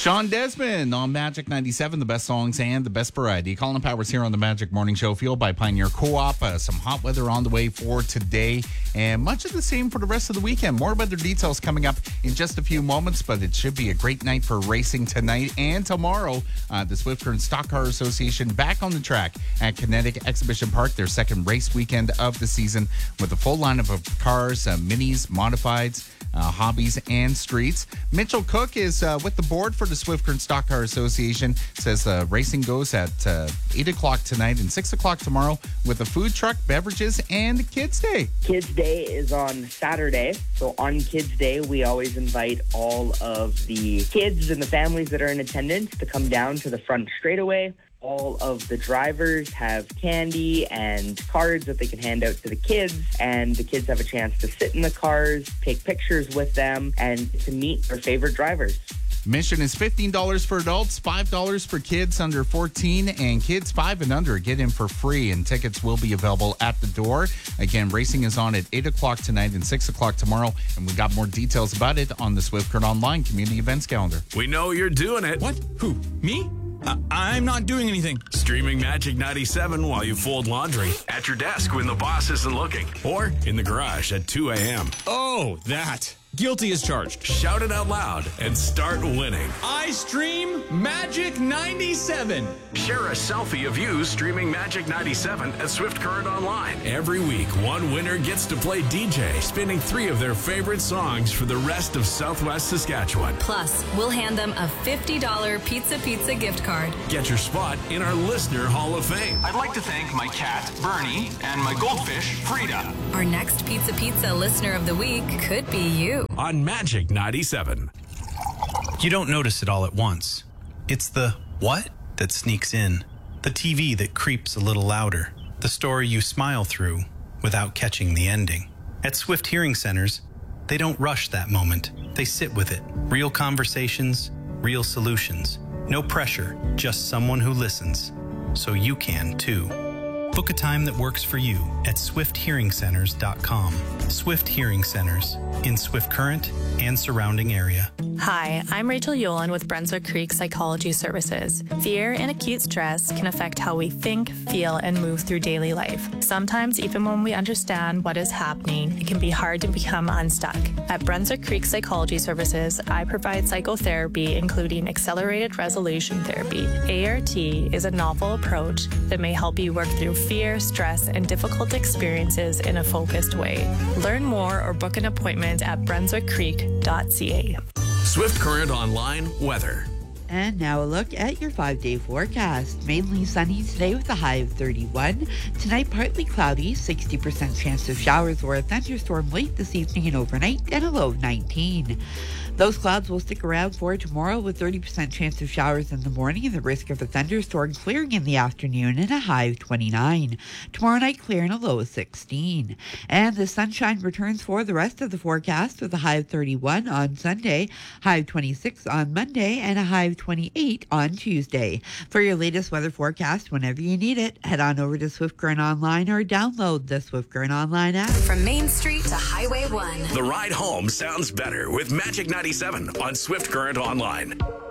Sean Desmond on Magic 97, the best songs and the best variety. Colin Powers here on the Magic Morning Show, fueled by Pioneer Co-op. Some hot weather on the way for today, and much of the same for the rest of the weekend. More weather details coming up in just a few moments, but it should be a great night for racing tonight and tomorrow. The Swift Current Stock Car Association back on the track at Kinetic Exhibition Park, their second race weekend of the season, with a full lineup of cars, minis, modifieds, hobbies, and streets. Mitchell Cook is with the board for the Swift Current Stock Car Association. Says racing goes at 8 o'clock tonight and 6 o'clock tomorrow with a food truck, beverages, and Kids Day. Kids Day is on Saturday. So on Kids Day, we always invite all of the kids and the families that are in attendance to come down to the front straightaway. All of the drivers have candy and cards that they can hand out to the kids, and the kids have a chance to sit in the cars, take pictures with them, and to meet their favorite drivers. Admission is $15 for adults, $5 for kids under 14, and kids 5 and under get in for free, and tickets will be available at the door. Again, racing is on at 8 o'clock tonight and 6 o'clock tomorrow, and we got more details about it on the Swift Current Online community events calendar. We know you're doing it. What? Who? Me? I'm not doing anything. Streaming Magic 97 while you fold laundry, at your desk when the boss isn't looking, or in the garage at 2 a.m. Oh, that. Guilty as charged. Shout it out loud and start winning. I stream Magic 97. Share a selfie of you streaming Magic 97 at Swift Current Online. Every week, one winner gets to play DJ, spinning 3 of their favorite songs for the rest of Southwest Saskatchewan. Plus, we'll hand them a $50 Pizza gift card. Get your spot in our Listener Hall of Fame. I'd like to thank my cat, Bernie, and my goldfish, Frida. Our next Pizza Listener of the Week could be you. On Magic 97. You don't notice it all at once. It's the what that sneaks in. The TV that creeps a little louder. The story you smile through without catching the ending. At Swift Hearing Centers, they don't rush that moment. They sit with it. Real conversations, real solutions. No pressure, just someone who listens. So you can too. Book a time that works for you at swifthearingcenters.com. Swift Hearing Centers in Swift Current and surrounding area. Hi, I'm Rachel Yolen with Brunswick Creek Psychology Services. Fear and acute stress can affect how we think, feel, and move through daily life. Sometimes, even when we understand what is happening, it can be hard to become unstuck. At Brunswick Creek Psychology Services, I provide psychotherapy, including accelerated resolution therapy. ART is a novel approach that may help you work through fear, stress, and difficult experiences in a focused way. Learn more or book an appointment at brunswickcreek.ca. Swift Current Online weather. And now a look at your 5-day forecast. Mainly sunny today with a high of 31. Tonight, partly cloudy, 60% chance of showers or a thunderstorm late this evening and overnight, and a low of 19. Those clouds will stick around for tomorrow with 30% chance of showers in the morning and the risk of a thunderstorm clearing in the afternoon and a high of 29. Tomorrow night, clear and a low of 16. And the sunshine returns for the rest of the forecast with a high of 31 on Sunday, high of 26 on Monday, and a high of 28 on Tuesday. For your latest weather forecast, whenever you need it, head on over to Swift Current Online or download the Swift Current Online app. From Main Street to Highway 1. The ride home sounds better with Magic 97 on Swift Current Online.